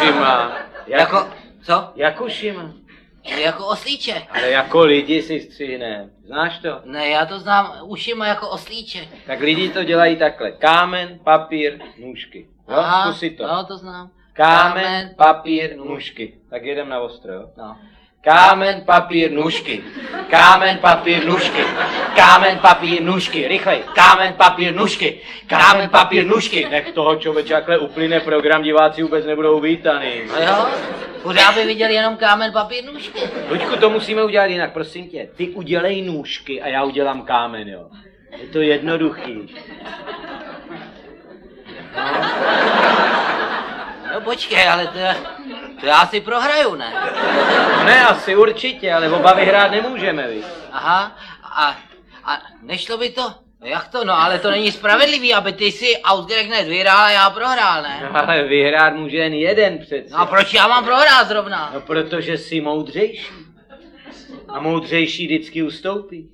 ušima. Jako, co? Jak ušima? Jako oslíček. Ale jako lidi si střihne. Znáš to? Ne, já to znám ušima jako oslíček. Tak lidi to dělají takhle. Kámen, papír, nůžky. Jo, Aha, zkus si to. No, to znám. Kámen, papír, nůžky. Tak jedem na ostro, jo? No. Kámen, papír, nůžky. Kámen, papír, nůžky. Kámen, papír, nůžky. Rychlej. Kámen, papír, nůžky. Kámen, papír, nůžky. Nech toho člověče, jakhle uplyne program, diváci vůbec nebudou vítaný. No jo, pořád by viděl jenom kámen, papír, nůžky. Luďku, to musíme udělat jinak, prosím tě. Ty udělej nůžky a já udělám kámen, jo. Je to jednoduchý. No počkej, ale to já si prohraju, ne? No ne, asi určitě, ale oba vyhrát nemůžeme, víš. Aha, a nešlo by to? No jak to? No ale to není spravedlivý, aby ty si Outgreg hned vyhrál a já prohrál, ne? No ale vyhrát může jen jeden přece. No a proč já mám prohrát zrovna? No protože jsi moudřejší. A moudřejší vždycky ustoupí.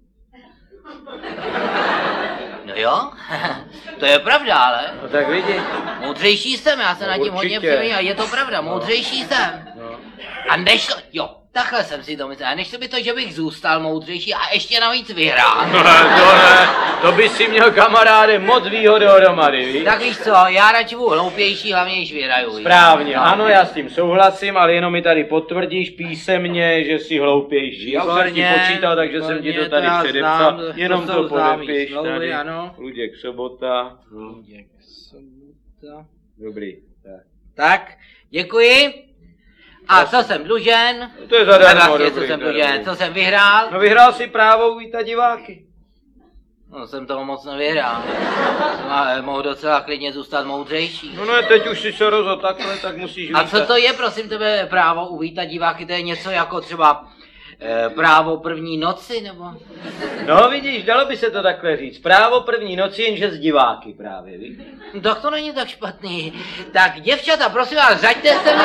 No jo, to je pravda, ale No tak vidíš. moudřejší jsem, já se nad tím hodně přemýšlel, je to pravda, moudřejší jsem. No. A nešlo, jo, takhle jsem si to myslel, a nešlo by to, že bych zůstal moudřejší a ještě navíc vyhrál. No ne, to by si měl kamaráde moc výhod dohromady, víš? Tak víš co, já radši budu hloupější, hlavně když vyhraju. Víš? Správně, No. ano, já s tím souhlasím, ale jenom mi tady potvrdíš písemně, že jsi hloupější. Já už jsem ti počítal, takže jsem ti to tady předepsal. Jenom to podepiš tady. Ano. Luděk Sobota. Luděk Sobota. Dobrý. Tak, děkuji. A co jsem dlužen? To je zadarmo, Vlastně, dobrý. co jsem dlužen, co jsem vyhrál? No vyhrál si právo uvítat diváky. No jsem toho moc nevyhrál. Ale mohu docela klidně zůstat moudřejší. No ne, teď už si se rozhodl takhle, tak musíš A vítat. co to je, prosím tebe, právo uvítat diváky? To je něco jako třeba právo první noci, nebo? No vidíš, dalo by se to takhle říct. Právo první noci, jenže z diváky právě, víš? No, tak to není tak špatný. Tak děvčata, prosím vás, řaďte se mi.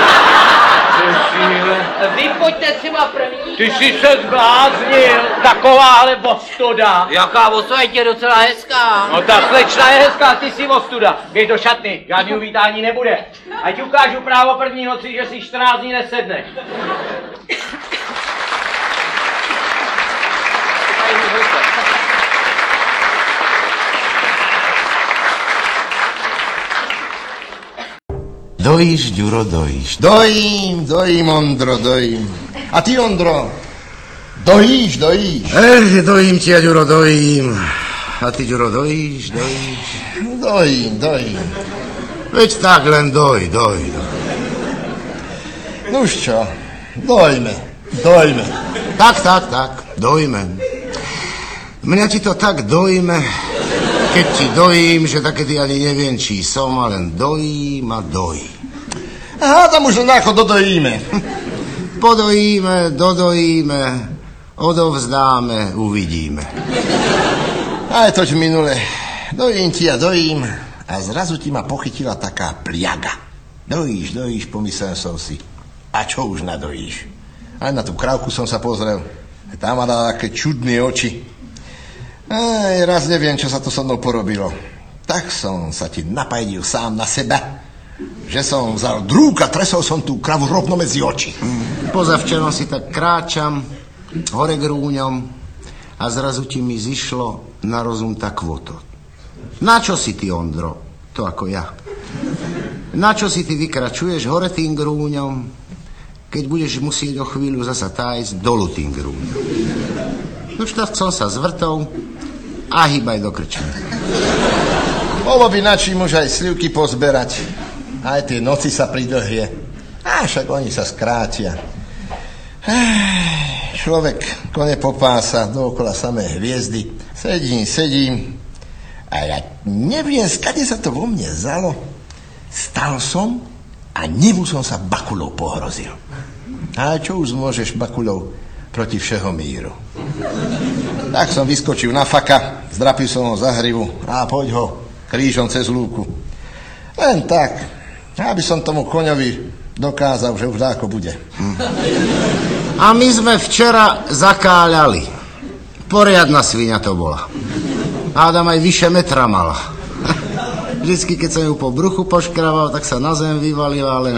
Vy pojďte třeba první. Ty jsi se zbláznil, takováhle ostuda. Jaká ostuda, je docela hezká. No ta slečna je hezká, ty jsi ostuda. Běž do šatny, žádný uvítání nebude. Ať ukážu právo první noci, že si 14 dní nesedneš. Dojíš, Ďuro, dojíš. Dojím, Ondro, dojím. A ty, Ondro, dojíš. Dojím ti, Ďuro, dojím. A ty, Ďuro, dojíš. Dojím. Veď tak len doj. Nuž čo, dojme. Tak, dojme. Mňa ti to tak dojme, keď ti dojím, že takedy ani neviem, či som, a len dojím a dojím. Aha, tam už len ako dodojíme. Podojíme, dodojíme, odovzdáme, uvidíme. Aj toť minule, dojím ti a dojím a zrazu ti ma pochytila taká pliaga. Dojíš, pomyslel som si. A čo už nadojíš? Aj na tú krávku som sa pozrel. Tá ma dala také čudné oči. Aj, raz neviem, čo sa to so mnou porobilo. Tak som sa ti napajdil sám na seba, že som vzal drúk a tresol som tú kravu rovno medzi oči. Pozavčerom si tak kráčam hore k rúňom a zrazu ti mi zišlo na rozum tak kvoto. Na čo si ty, Ondro? To ako ja. Na čo si ty vykračuješ hore tým grúňom, keď budeš musieť o chvíľu zasa tájsť dolu tým grúňom? Už tak som sa zvrtol a hýbaj do krčmy. Bolo by načím už aj slivky pozberať. Aj tie noci sa pridlhie. A však oni sa skrátia. Človek kone popása, dookola samé hviezdy. Sedím. A ja neviem, skade sa to vo mne vzalo. Stal som a nevu som sa bakulou pohrozil. A čo už môžeš bakulou proti všeho míru? Tak som vyskočil na faka, zdrapil som ho za hrivu a poď ho krížom cez lúku. Len tak, aby som tomu koňovi dokázal, že už dáko bude. A my sme včera zakáľali. Poriadna sviňa to bola. Hádam aj vyše metra mala. Vždycky, keď som ju po bruchu poškraval, tak sa na zem vyvalila, len